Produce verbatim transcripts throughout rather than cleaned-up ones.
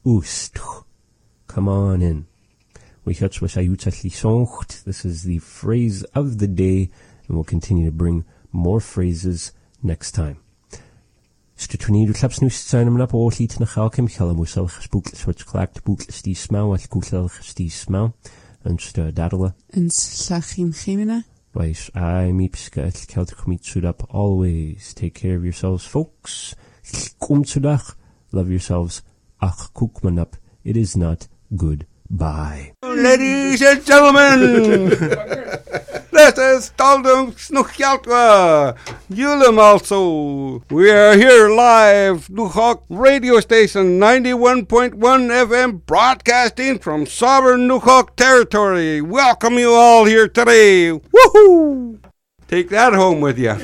Ust. Come on in. This is the phrase of the day, and we'll continue to bring more phrases next time. Stutuni du klaps nu zijn op oorlied naar galkem gelle moesel gespoekt wat klaakt boek is die smau wat koesel die smau en stu dadele en slachim chimena. Wees I miepske het kelt commit up always take care of yourselves folks. Kom todag love yourselves ach koek man up it is not good. Bye. Ladies and gentlemen, this is Taldum Snuchjaltwa, Julum also. We are here live, Nuhok radio station ninety-one point one F M, broadcasting from sovereign Nuhok territory. Welcome you all here today. Woohoo! Take that home with you.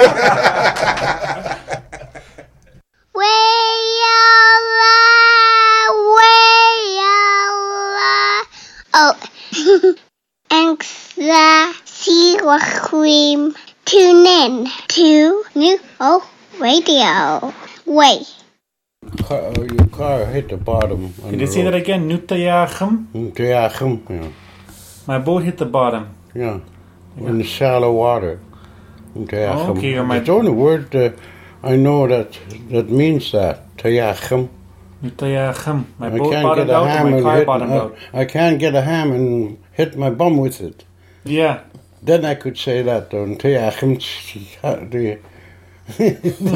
Oh, Angsa Siwachim. Tune in to New Hope Radio. Wait. Car, your car hit the bottom. Can you say that again? Nutayachim? Nutayachim, yeah. My boat hit the bottom. Yeah, yeah. In the shallow water. Nutayachim. Oh, okay, or my... It's the only word uh, I know that that means that. Tayachim. Nutayachim. My I boat can't bottomed get a out ham and my car hit, bottomed uh, out. I can't get a ham and hit my bum with it. Yeah. Then I could say that. Tayachim. Yeah,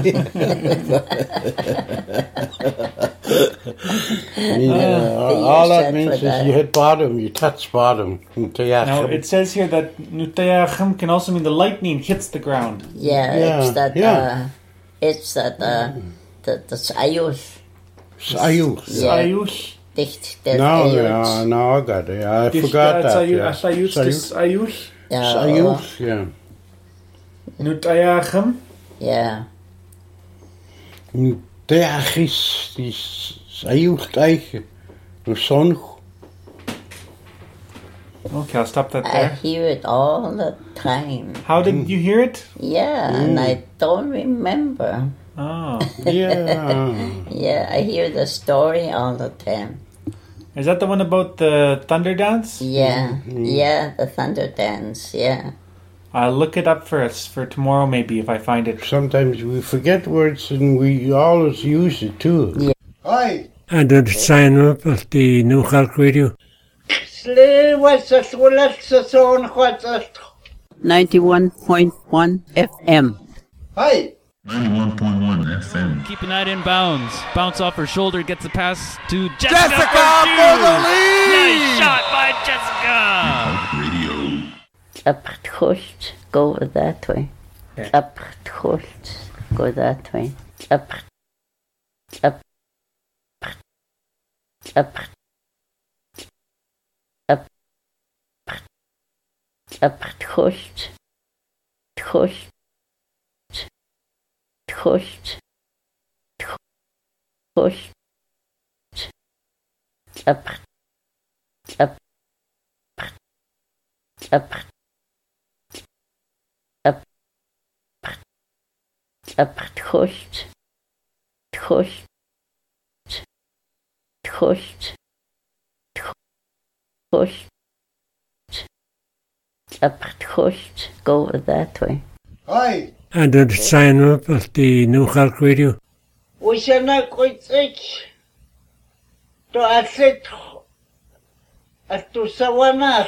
uh, all that means that. is you hit bottom, you touch bottom. Now it says here that Nutayachim can also mean the lightning hits the ground. Yeah, yeah it's that. Yeah. Uh, it's that. Uh, the the sayush. Sayush. Sayush. Dicht. No, yeah, no, I got it. I Dicht, forgot uh, that. Sayush. Yeah. Sayush. Sayush. Sayush. Yeah. Nutayachim. Yeah. Nutayachis is sayush teiche. The sun. Okay, I'll stop that I there. hear it all the time. How did mm. you hear it? Yeah, mm. and I don't remember. Oh. Yeah. Yeah, I hear the story all the time. Is that the one about the thunder dance? Yeah, mm-hmm. yeah, the thunder dance, yeah. I'll look it up for us for tomorrow maybe if I find it. Sometimes we forget words and we always use it too. Yeah. Hi. And the sign up of the New Hulk Radio. ninety-one point one F M. Hi. ninety-one point one F M. Keeping that in bounds. Bounce off her shoulder, gets the pass to Jessica, Jessica for, for the lead! Nice shot by Jessica! Radio. Up, go that way. Okay. Up, go that way. Up, up, up, up, up, pushed, pushed, pushed, pushed, up, up, up, up, up, pushed, pushed, pushed, pushed, up, pushed, go that way. Hi. And the sign up of the New Hulk Radio. We shall not quit it to asset at to sawana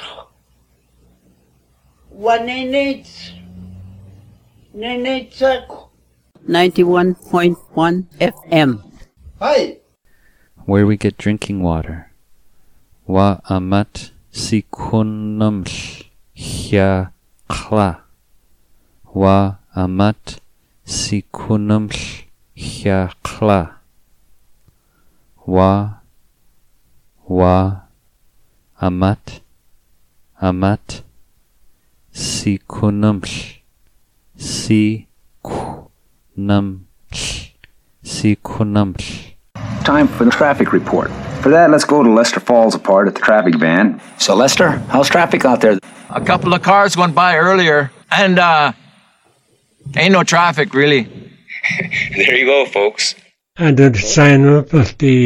one in it ninety-one point one F M. Hi. Where we get drinking water. Wa amat sikunaml hya kla. Wa amat sikunaml hya kla. Wa wa amat amat sikunaml si kunaml sikunaml. Time for the traffic report. For that, let's go to Lester Falls Apart at the traffic van. So, Lester, how's traffic out there? A couple of cars went by earlier, and, uh, ain't no traffic, really. There you go, folks. And the sign up of the